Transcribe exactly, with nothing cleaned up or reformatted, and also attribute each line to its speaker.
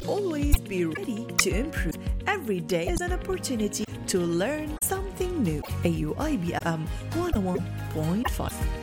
Speaker 1: always be ready to improve. Every day is an opportunity to learn something new. A U I B F M one oh one point five.